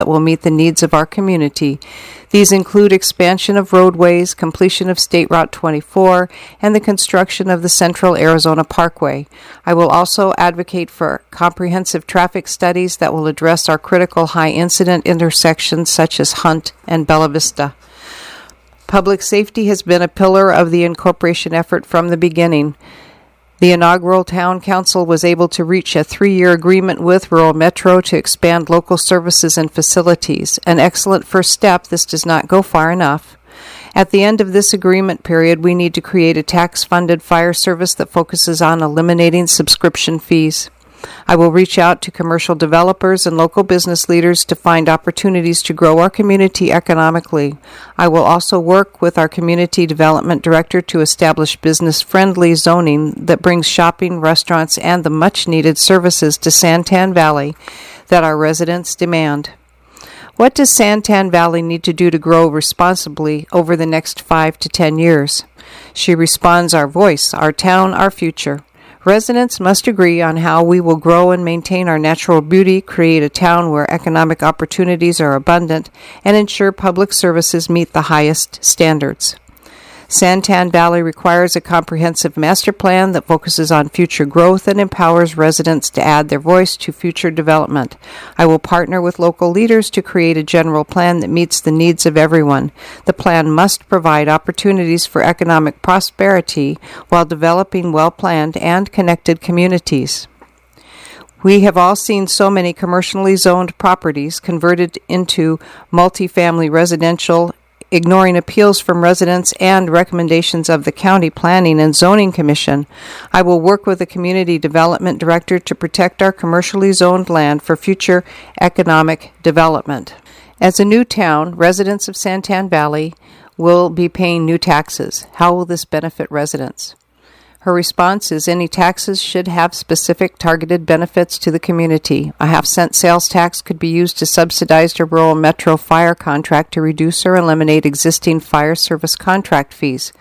that will meet the needs of our community. These include expansion of roadways, completion of State Route 24, and the construction of the Central Arizona Parkway. I will also advocate for comprehensive traffic studies that will address our critical high-incident intersections such as Hunt and Bella Vista. Public safety has been a pillar of the incorporation effort from the beginning. The inaugural town council was able to reach a 3-year agreement with Rural Metro to expand local services and facilities. An excellent first step. This does not go far enough. At the end of this agreement period, we need to create a tax-funded fire service that focuses on eliminating subscription fees. I will reach out to commercial developers and local business leaders to find opportunities to grow our community economically. I will also work with our community development director to establish business-friendly zoning that brings shopping, restaurants, and the much-needed services to Santan Valley that our residents demand. What does Santan Valley need to do to grow responsibly over the next 5 to 10 years? She responds, our voice, our town, our future. Residents must agree on how we will grow and maintain our natural beauty, create a town where economic opportunities are abundant, and ensure public services meet the highest standards. Santan Valley requires a comprehensive master plan that focuses on future growth and empowers residents to add their voice to future development. I will partner with local leaders to create a general plan that meets the needs of everyone. The plan must provide opportunities for economic prosperity while developing well-planned and connected communities. We have all seen so many commercially zoned properties converted into multifamily residential, ignoring appeals from residents and recommendations of the County Planning and Zoning Commission. I will work with the Community Development Director to protect our commercially zoned land for future economic development. As a new town, residents of Santan Valley will be paying new taxes. How will this benefit residents? Her response is any taxes should have specific targeted benefits to the community. A half-cent sales tax could be used to subsidize the Rural Metro fire contract to reduce or eliminate existing fire service contract fees.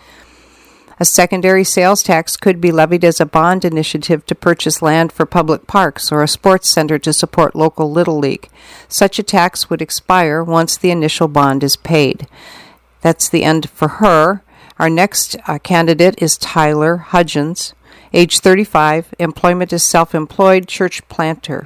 A secondary sales tax could be levied as a bond initiative to purchase land for public parks or a sports center to support local Little League. Such a tax would expire once the initial bond is paid. That's the end for her. Our next candidate is Tyler Hudgens, age 35, employment is self-employed, church planter.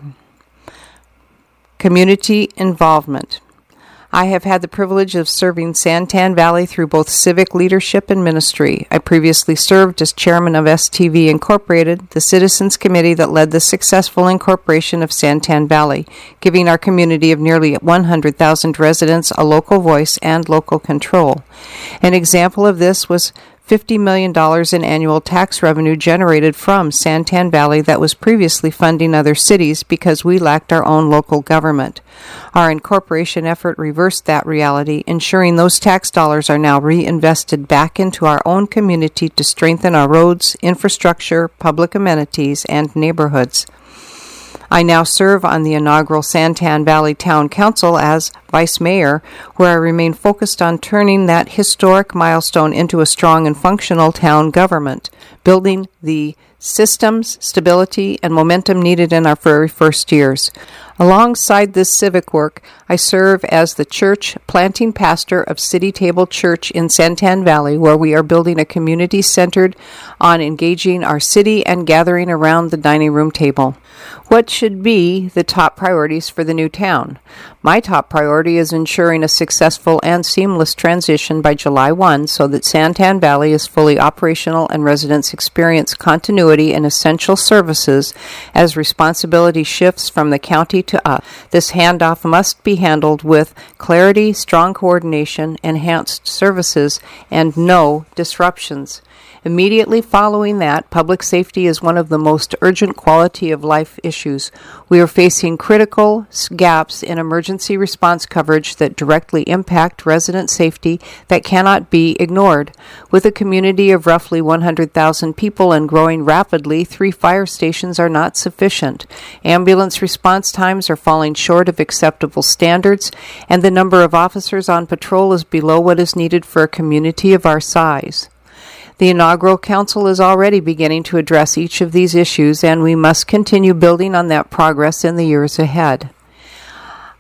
Community involvement. I have had the privilege of serving Santan Valley through both civic leadership and ministry. I previously served as chairman of STV Incorporated, the citizens committee that led the successful incorporation of Santan Valley, giving our community of nearly 100,000 residents a local voice and local control. An example of this was $50 million in annual tax revenue generated from Santan Valley that was previously funding other cities because we lacked our own local government. Our incorporation effort reversed that reality, ensuring those tax dollars are now reinvested back into our own community to strengthen our roads, infrastructure, public amenities, and neighborhoods. I now serve on the inaugural Santan Valley Town Council as Vice Mayor, where I remain focused on turning that historic milestone into a strong and functional town government, building the systems, stability, and momentum needed in our very first years. Alongside this civic work, I serve as the church planting pastor of City Table Church in Santan Valley, where we are building a community centered on engaging our city and gathering around the dining room table. What should be the top priorities for the new town? My top priority is ensuring a successful and seamless transition by July 1 so that Santan Valley is fully operational and residents experience continuity in essential services as responsibility shifts from the county to us. This handoff must be handled with clarity, strong coordination, enhanced services, and no disruptions. Immediately following that, public safety is one of the most urgent quality of life issues. We are facing critical gaps in emergency response coverage that directly impact resident safety that cannot be ignored. With a community of roughly 100,000 people and growing rapidly, 3 fire stations are not sufficient. Ambulance response times are falling short of acceptable standards, and the number of officers on patrol is below what is needed for a community of our size. The inaugural council is already beginning to address each of these issues, and we must continue building on that progress in the years ahead.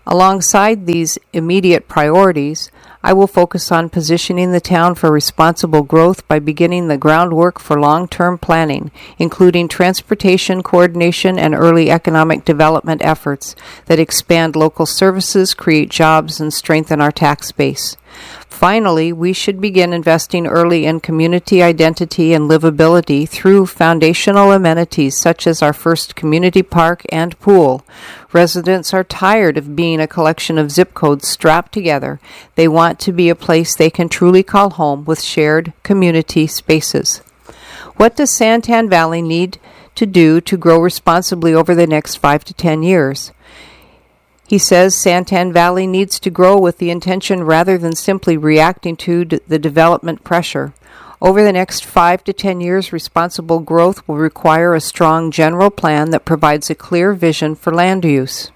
Alongside these immediate priorities, I will focus on positioning the town for responsible growth by beginning the groundwork for long-term planning, including transportation coordination and early economic development efforts that expand local services, create jobs, and strengthen our tax base. Finally, we should begin investing early in community identity and livability through foundational amenities such as our first community park and pool. Residents are tired of being a collection of zip codes strapped together. They want to be a place they can truly call home with shared community spaces. What does Santan Valley need to do to grow responsibly over the next 5 to 10 years? He says Santan Valley needs to grow with the intention rather than simply reacting to the development pressure. Over the next 5 to 10 years, responsible growth will require a strong general plan that provides a clear vision for land use,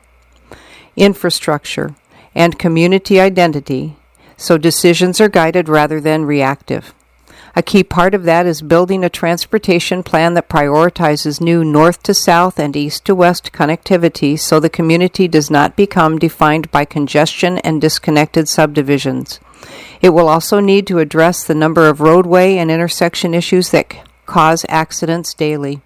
infrastructure, and community identity, so decisions are guided rather than reactive. A key part of that is building a transportation plan that prioritizes new north to south and east to west connectivity so the community does not become defined by congestion and disconnected subdivisions. It will also need to address the number of roadway and intersection issues that cause accidents daily.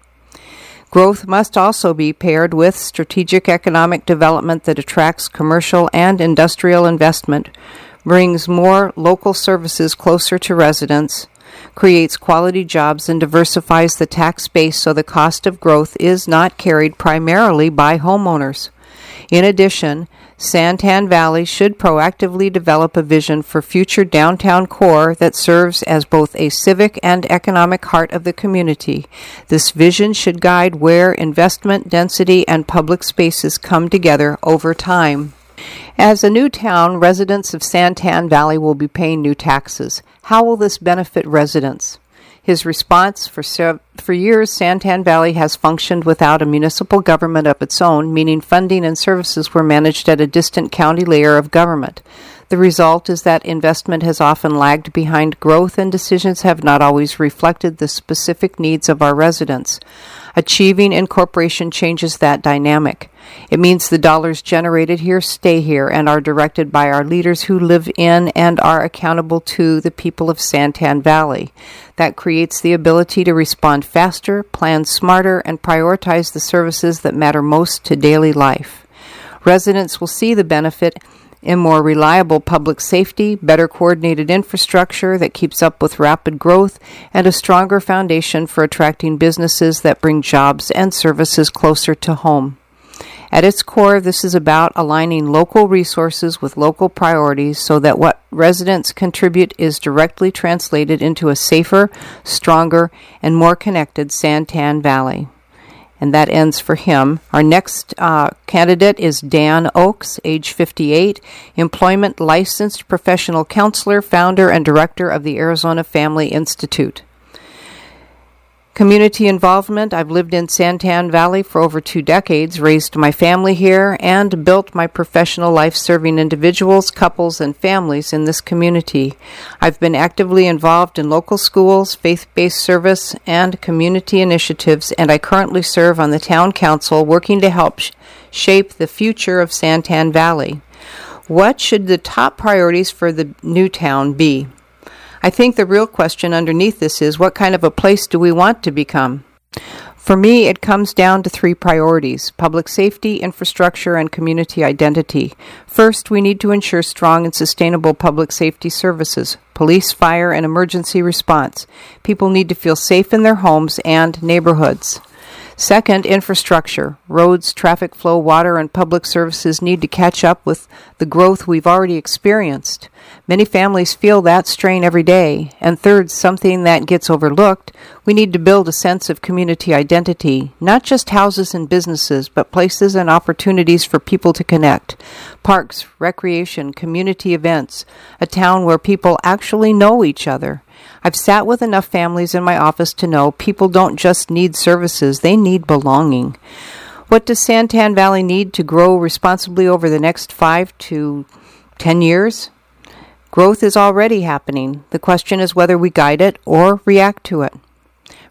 Growth must also be paired with strategic economic development that attracts commercial and industrial investment, brings more local services closer to residents, creates quality jobs, and diversifies the tax base so the cost of growth is not carried primarily by homeowners. In addition, Santan Valley should proactively develop a vision for future downtown core that serves as both a civic and economic heart of the community. This vision should guide where investment, density, and public spaces come together over time. As a new town, residents of Santan Valley will be paying new taxes. How will this benefit residents? His response, for years, Santan Valley has functioned without a municipal government of its own, meaning funding and services were managed at a distant county layer of government. The result is that investment has often lagged behind growth and decisions have not always reflected the specific needs of our residents. Achieving incorporation changes that dynamic. It means the dollars generated here stay here and are directed by our leaders who live in and are accountable to the people of Santan Valley. That creates the ability to respond faster, plan smarter, and prioritize the services that matter most to daily life. Residents will see the benefit in more reliable public safety, better coordinated infrastructure that keeps up with rapid growth, and a stronger foundation for attracting businesses that bring jobs and services closer to home. At its core, this is about aligning local resources with local priorities so that what residents contribute is directly translated into a safer, stronger, and more connected Santan Valley. And that ends for him. Our next candidate is Dan Oakes, age 58, employment licensed professional counselor, founder and director of the Arizona Family Institute. Community involvement. I've lived in Santan Valley for over 2 decades, raised my family here, and built my professional life serving individuals, couples, and families in this community. I've been actively involved in local schools, faith-based service, and community initiatives, and I currently serve on the town council working to help shape the future of Santan Valley. What should the top priorities for the new town be? I think the real question underneath this is, what kind of a place do we want to become? For me, it comes down to 3 priorities: public safety, infrastructure, and community identity. First, we need to ensure strong and sustainable public safety services, police, fire, and emergency response. People need to feel safe in their homes and neighborhoods. Second, infrastructure. Roads, traffic flow, water, and public services need to catch up with the growth we've already experienced. Many families feel that strain every day. And third, something that gets overlooked, we need to build a sense of community identity, not just houses and businesses, but places and opportunities for people to connect. Parks, recreation, community events, a town where people actually know each other. I've sat with enough families in my office to know people don't just need services, they need belonging. What does Santan Valley need to grow responsibly over the next 5 to 10 years? Growth is already happening. The question is whether we guide it or react to it.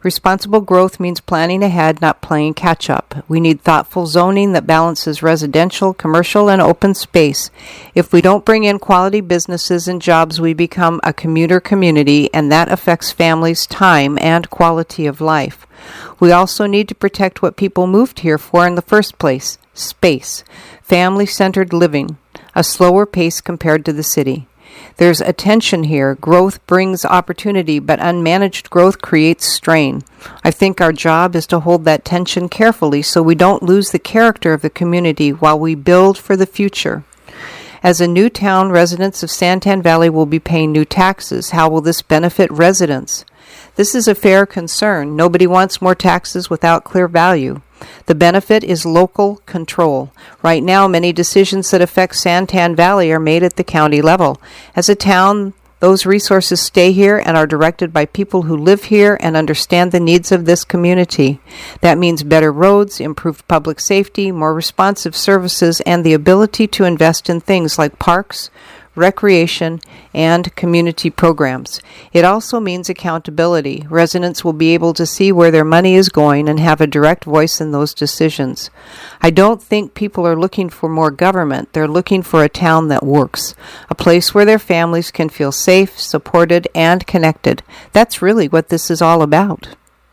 Responsible growth means planning ahead, not playing catch-up. We need thoughtful zoning that balances residential, commercial, and open space. If we don't bring in quality businesses and jobs, we become a commuter community, and that affects families' time and quality of life. We also need to protect what people moved here for in the first place: space, family-centered living, a slower pace compared to the city. There's a tension here. Growth brings opportunity, but unmanaged growth creates strain. I think our job is to hold that tension carefully so we don't lose the character of the community while we build for the future. As a new town, residents of Santan Valley will be paying new taxes. How will this benefit residents? This is a fair concern. Nobody wants more taxes without clear value. The benefit is local control. Right now, many decisions that affect Santan Valley are made at the county level. As a town, those resources stay here and are directed by people who live here and understand the needs of this community. That means better roads, improved public safety, more responsive services, and the ability to invest in things like parks, recreation, and community programs. It also means accountability. Residents will be able to see where their money is going and have a direct voice in those decisions. I don't think people are looking for more government. They're looking for a town that works, a place where their families can feel safe, supported, and connected. That's really what this is all about.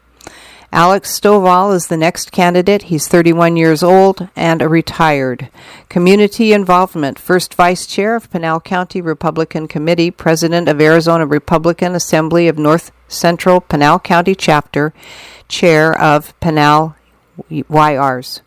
Alex Stovall is the next candidate. He's 31 years old and a retired. Community involvement, first vice chair of Pinal County Republican Committee, president of Arizona Republican Assembly of North Central Pinal County Chapter, chair of Pinal YRs.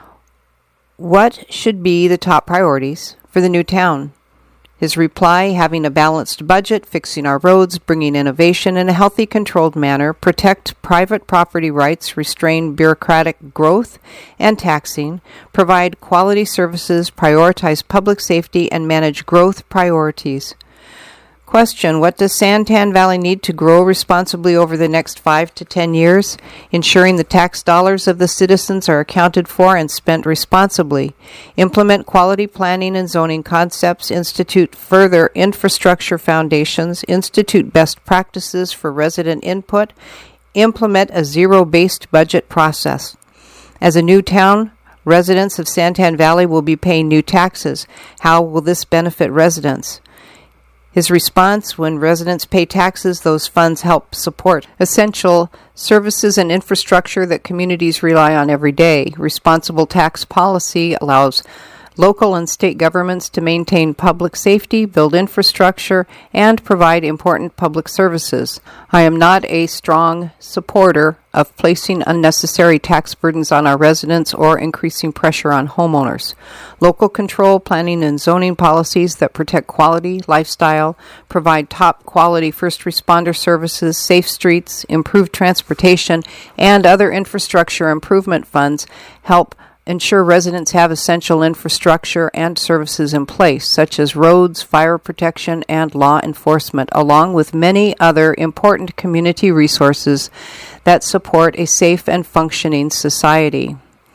What should be the top priorities for the new town? His reply: having a balanced budget, fixing our roads, bringing innovation in a healthy, controlled manner, protect private property rights, restrain bureaucratic growth and taxing, provide quality services, prioritize public safety, and manage growth priorities. Question: what does Santan Valley need to grow responsibly over the next 5 to 10 years? Ensuring the tax dollars of the citizens are accounted for and spent responsibly. Implement quality planning and zoning concepts. Institute further infrastructure foundations. Institute best practices for resident input. Implement a zero-based budget process. As a new town, residents of Santan Valley will be paying new taxes. How will this benefit residents? His response: when residents pay taxes, those funds help support essential services and infrastructure that communities rely on every day. Responsible tax policy allows local and state governments to maintain public safety, build infrastructure, and provide important public services. I am not a strong supporter of placing unnecessary tax burdens on our residents or increasing pressure on homeowners. Local control, planning, and zoning policies that protect quality, lifestyle, provide top quality first responder services, safe streets, improved transportation, and other infrastructure improvement funds help ensure residents have essential infrastructure and services in place, such as roads, fire protection, and law enforcement, along with many other important community resources that support a safe and functioning society.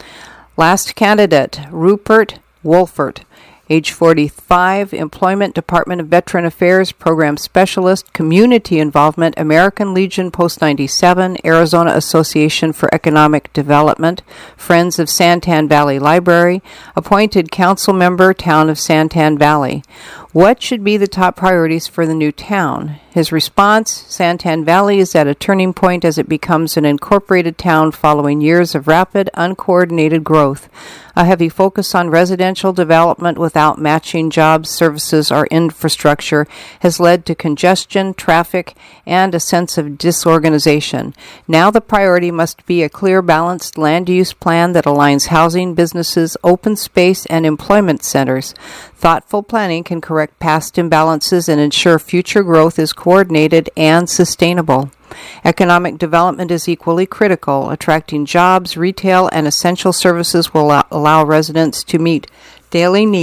Last candidate, Rupert Wolfert, age 45, Employment, Department of Veteran Affairs, Program Specialist, Community Involvement, American Legion Post 97, Arizona Association for Economic Development, Friends of Santan Valley Library, appointed council member, Town of Santan Valley. What should be the top priorities for the new town? His response: Santan Valley is at a turning point as it becomes an incorporated town following years of rapid, uncoordinated growth. A heavy focus on residential development without matching jobs, services, or infrastructure has led to congestion, traffic, and a sense of disorganization. Now the priority must be a clear, balanced land use plan that aligns housing, businesses, open space, and employment centers. Thoughtful planning can correct past imbalances and ensure future growth is coordinated and sustainable. Economic development is equally critical. Attracting jobs, retail, and essential services will allow residents to meet daily needs,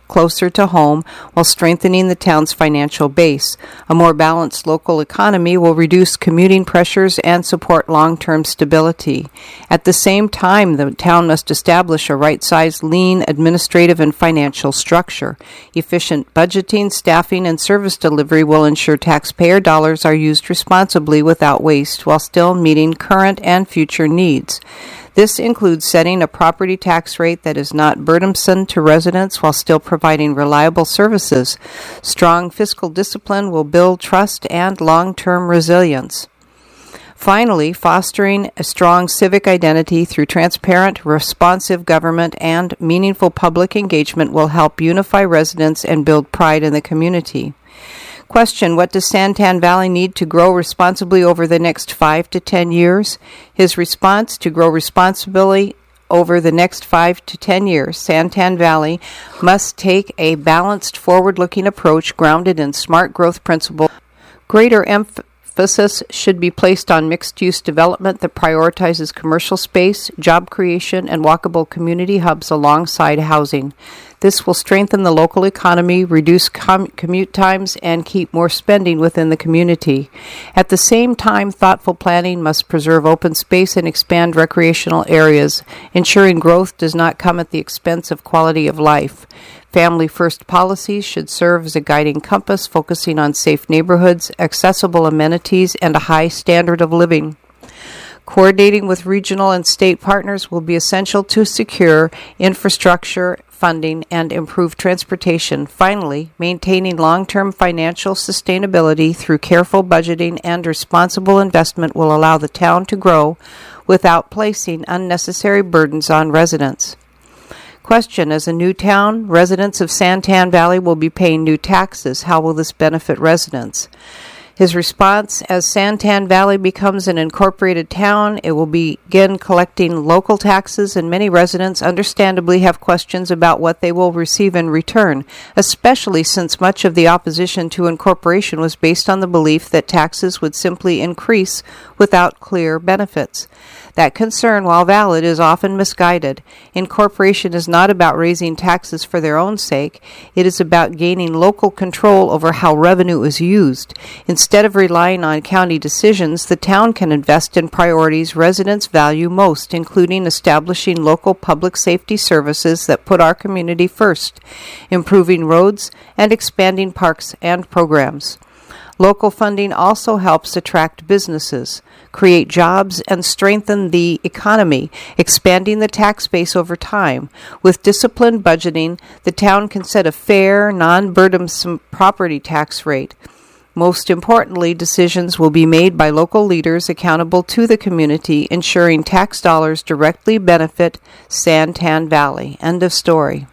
closer to home while strengthening the town's financial base. A more balanced local economy will reduce commuting pressures and support long-term stability. At the same time, the town must establish a right-sized, lean administrative and financial structure. Efficient budgeting, staffing, and service delivery will ensure taxpayer dollars are used responsibly without waste while still meeting current and future needs. This includes setting a property tax rate that is not burdensome to residents while still providing reliable services. Strong fiscal discipline will build trust and long-term resilience. Finally, fostering a strong civic identity through transparent, responsive government and meaningful public engagement will help unify residents and build pride in the community. Question: what does Santan Valley need to grow responsibly over the next 5 to 10 years? His response: to grow responsibly over the next 5 to 10 years, Santan Valley must take a balanced, forward-looking approach grounded in smart growth principles. Greater emphasis should be placed on mixed-use development that prioritizes commercial space, job creation, and walkable community hubs alongside housing. This will strengthen the local economy, reduce commute times, and keep more spending within the community. At the same time, thoughtful planning must preserve open space and expand recreational areas, ensuring growth does not come at the expense of quality of life. Family-first policies should serve as a guiding compass, focusing on safe neighborhoods, accessible amenities, and a high standard of living. Coordinating with regional and state partners will be essential to secure infrastructure funding and improve transportation. Finally, maintaining long-term financial sustainability through careful budgeting and responsible investment will allow the town to grow without placing unnecessary burdens on residents. Question: as a new town, residents of Santan Valley will be paying new taxes. How will this benefit residents? His response: as Santan Valley becomes an incorporated town, it will begin collecting local taxes, and many residents understandably have questions about what they will receive in return, especially since much of the opposition to incorporation was based on the belief that taxes would simply increase without clear benefits. That concern, while valid, is often misguided. Incorporation is not about raising taxes for their own sake. It is about gaining local control over how revenue is used. Instead of relying on county decisions, the town can invest in priorities residents value most, including establishing local public safety services that put our community first, improving roads, and expanding parks and programs. Local funding also helps attract businesses, create jobs, and strengthen the economy, expanding the tax base over time. With disciplined budgeting, the town can set a fair, non-burdensome property tax rate. Most importantly, decisions will be made by local leaders accountable to the community, ensuring tax dollars directly benefit Santan Valley. End of story.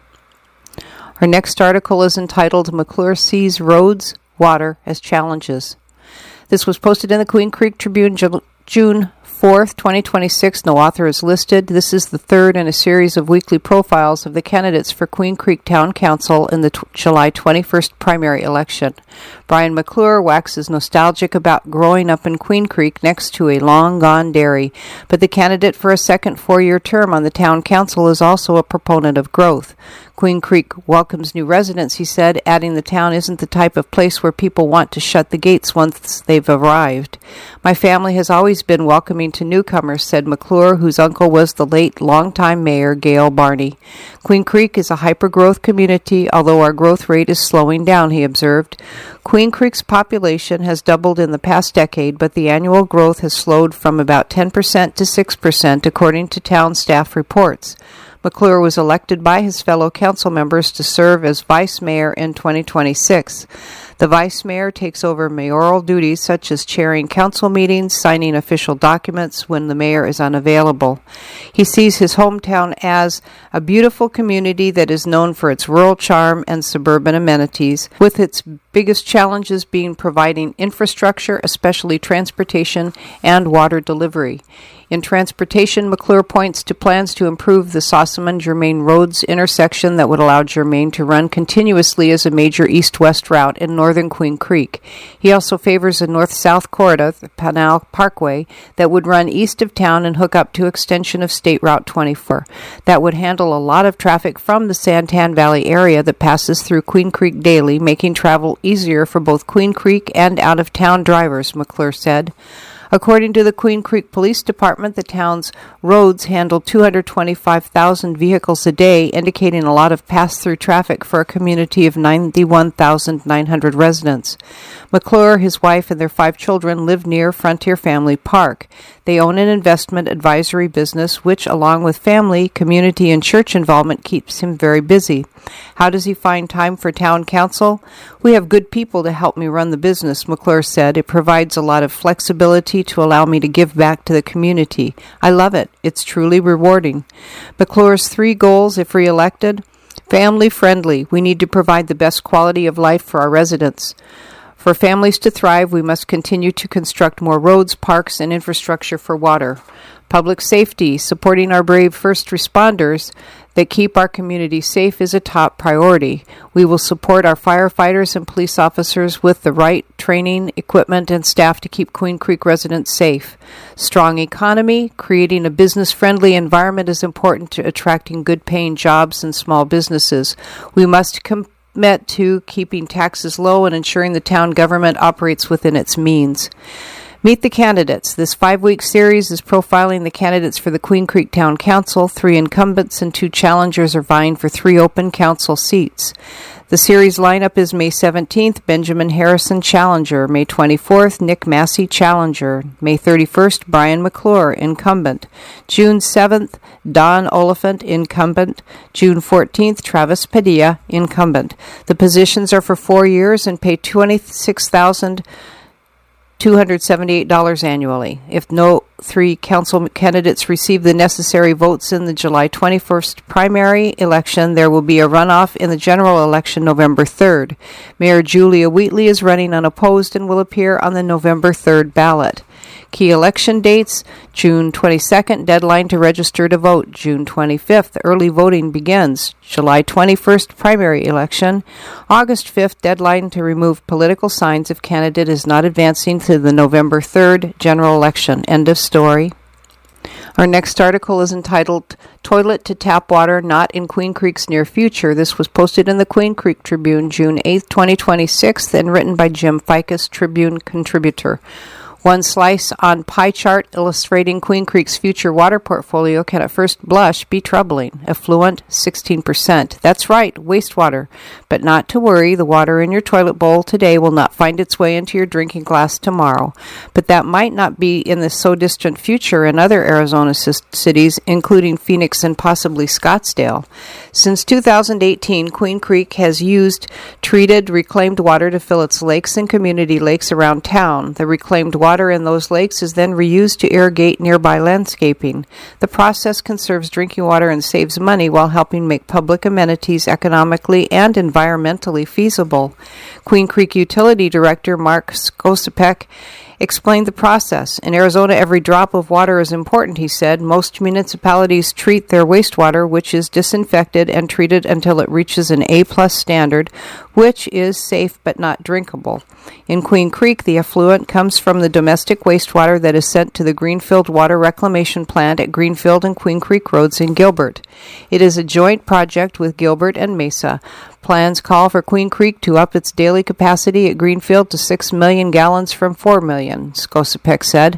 Our next article is entitled McClure Sees Roads, Water as Challenges. This was posted in the Queen Creek Tribune June 4th, 2026. No author is listed. This is the third in a series of weekly profiles of the candidates for Queen Creek Town Council in the July 21st primary election. Brian McClure waxes nostalgic about growing up in Queen Creek next to a long-gone dairy, but the candidate for a second four-year term on the town council is also a proponent of growth. Queen Creek welcomes new residents, he said, adding the town isn't the type of place where people want to shut the gates once they've arrived. My family has always been welcoming to newcomers, said McClure, whose uncle was the late longtime mayor, Gail Barney. Queen Creek is a hyper-growth community, although our growth rate is slowing down, he observed. Queen Creek's population has doubled in the past decade, but the annual growth has slowed from about 10% to 6%, according to town staff reports. McClure was elected by his fellow council members to serve as vice mayor in 2026. The vice mayor takes over mayoral duties such as chairing council meetings, signing official documents when the mayor is unavailable. He sees his hometown as a beautiful community that is known for its rural charm and suburban amenities, with its biggest challenges being providing infrastructure, especially transportation and water delivery. In transportation, McClure points to plans to improve the Sausage Casselman-Germain Roads intersection that would allow Germain to run continuously as a major east-west route in northern Queen Creek. He also favors a north-south corridor, the Pinal Parkway, that would run east of town and hook up to extension of State Route 24. That would handle a lot of traffic from the Santan Valley area that passes through Queen Creek daily, making travel easier for both Queen Creek and out-of-town drivers, McClure said. According to the Queen Creek Police Department, the town's roads handle 225,000 vehicles a day, indicating a lot of pass-through traffic for a community of 91,900 residents. McClure, his wife, and their 5 children live near Frontier Family Park. They own an investment advisory business, which, along with family, community, and church involvement, keeps him very busy. How does he find time for town council? We have good people to help me run the business, McClure said. It provides a lot of flexibility to allow me to give back to the community. I love it. It's truly rewarding. McClure's 3 goals, if re-elected: family friendly. We need to provide the best quality of life for our residents. For families to thrive, we must continue to construct more roads, parks, and infrastructure for water. Public safety, supporting our brave first responders that keep our community safe, is a top priority. We will support our firefighters and police officers with the right training, equipment, and staff to keep Queen Creek residents safe. Strong economy, creating a business-friendly environment is important to attracting good-paying jobs and small businesses. We must commit to keeping taxes low and ensuring the town government operates within its means. Meet the candidates. This 5-week series is profiling the candidates for the Queen Creek Town Council. 3 incumbents and 2 challengers are vying for 3 open council seats. The series lineup is May 17th, Benjamin Harrison, challenger. May 24th, Nick Massey, challenger. May 31st, Brian McClure, incumbent. June 7th, Don Oliphant, incumbent. June 14th, Travis Padilla, incumbent. The positions are for 4 years and pay $26,278 annually. If no 3 council candidates receive the necessary votes in the July 21st primary election, there will be a runoff in the general election November 3rd. Mayor Julia Wheatley is running unopposed and will appear on the November 3rd ballot. Key election dates: June 22nd, deadline to register to vote. June 25th, early voting begins. July 21st, primary election. August 5th, deadline to remove political signs if candidate is not advancing to the November 3rd general election. End of story. Our next article is entitled Toilet to Tap Water Not in Queen Creek's Near Future. This was posted in the Queen Creek Tribune June 8, 2026, and written by Jim Ficus, Tribune contributor. One slice on pie chart illustrating Queen Creek's future water portfolio can at first blush be troubling. Effluent, 16%. That's right, wastewater. But not to worry, the water in your toilet bowl today will not find its way into your drinking glass tomorrow. But that might not be in the so distant future in other Arizona cities, including Phoenix and possibly Scottsdale. Since 2018, Queen Creek has used treated, reclaimed water to fill its lakes and community lakes around town. The reclaimed water in those lakes is then reused to irrigate nearby landscaping. The process conserves drinking water and saves money while helping make public amenities economically and environmentally feasible. Queen Creek Utility Director Mark Skosipek explained the process. In Arizona, every drop of water is important, he said. Most municipalities treat their wastewater, which is disinfected and treated until it reaches an A+ standard, which is safe but not drinkable. In Queen Creek, the effluent comes from the domestic wastewater that is sent to the Greenfield Water Reclamation Plant at Greenfield and Queen Creek Roads in Gilbert. It is a joint project with Gilbert and Mesa. Plans call for Queen Creek to up its daily capacity at Greenfield to 6 million gallons from 4 million, Skosipek said.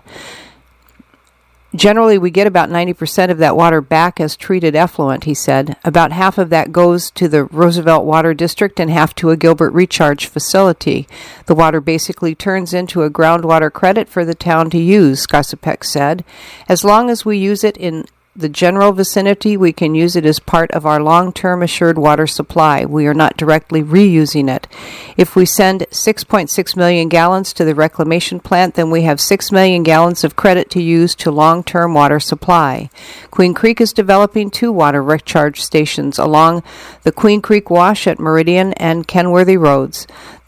Generally, we get about 90% of that water back as treated effluent, he said. About half of that goes to the Roosevelt Water District and half to a Gilbert recharge facility. The water basically turns into a groundwater credit for the town to use, Skosipek said. As long as we use it in the general vicinity, we can use it as part of our long-term assured water supply. We are not directly reusing it. If we send 6.6 million gallons to the reclamation plant, then we have 6 million gallons of credit to use to long-term water supply. Queen Creek is developing 2 water recharge stations along the Queen Creek Wash at Meridian and Kenworthy Roads. The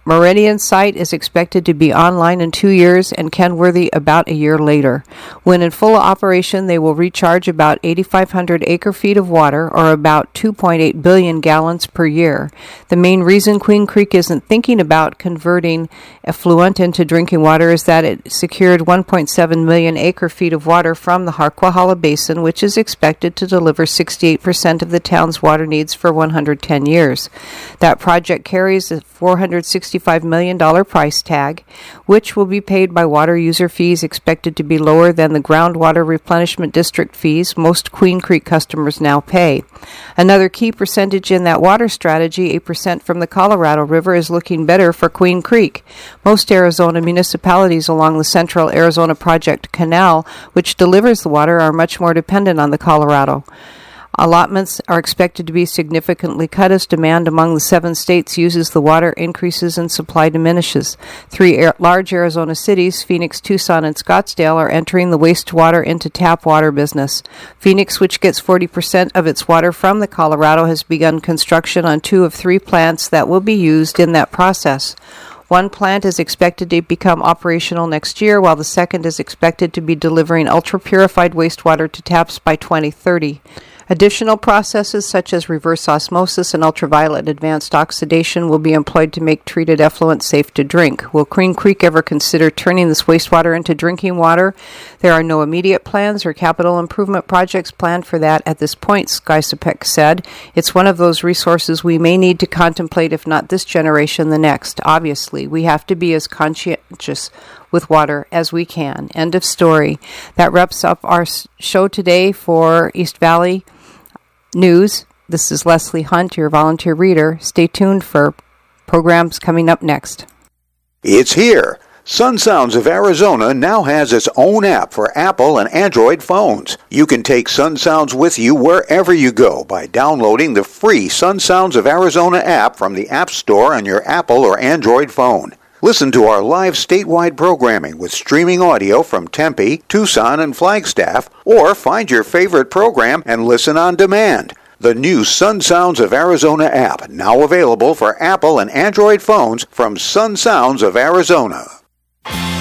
Meridian site is expected to be online in 2 years and Kenworthy about a year later. When in full operation, they will recharge about 8,500 acre-feet of water, or about 2.8 billion gallons per year. The main reason Queen Creek isn't thinking about converting effluent into drinking water is that it secured 1.7 million acre-feet of water from the Harquahala Basin, which is expected to deliver 68% of the town's water needs for 110 years. That project carries a $465 million price tag, which will be paid by water user fees expected to be lower than the groundwater replenishment district fees most Queen Creek customers now pay. Another key percentage in that water strategy, 8% from the Colorado River, is looking better for Queen Creek. Most Arizona municipalities along the Central Arizona Project Canal, which delivers the water, are much more dependent on the Colorado. Allotments are expected to be significantly cut as demand among the 7 states uses the water increases and supply diminishes. 3 large Arizona cities, Phoenix, Tucson, and Scottsdale, are entering the wastewater into tap water business. Phoenix, which gets 40% of its water from the Colorado, has begun construction on 2 of 3 plants that will be used in that process. One plant is expected to become operational next year, while the second is expected to be delivering ultra-purified wastewater to taps by 2030. Additional processes such as reverse osmosis and ultraviolet advanced oxidation will be employed to make treated effluent safe to drink. Will Queen Creek ever consider turning this wastewater into drinking water? There are no immediate plans or capital improvement projects planned for that at this point, Skysapek said. It's one of those resources we may need to contemplate, if not this generation, the next. Obviously, we have to be as conscientious with water as we can. End of story. That wraps up our show today for East Valley News. This is Leslie Hunt, your volunteer reader. Stay tuned for programs coming up next. It's here. Sun Sounds of Arizona now has its own app for Apple and Android phones. You can take Sun Sounds with you wherever you go by downloading the free Sun Sounds of Arizona app from the App Store on your Apple or Android phone. Listen to our live statewide programming with streaming audio from Tempe, Tucson, and Flagstaff, or find your favorite program and listen on demand. The new Sun Sounds of Arizona app, now available for Apple and Android phones from Sun Sounds of Arizona.